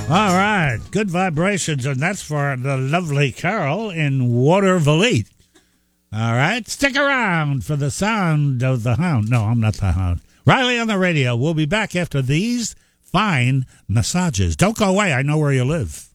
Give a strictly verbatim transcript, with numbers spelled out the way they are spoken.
All right, good vibrations, and that's for the lovely Carol in Watervliet. All right, stick around for the sound of the hound. No, I'm not the hound. Riley on the radio. We'll be back after these fine massages. Don't go away. I know where you live.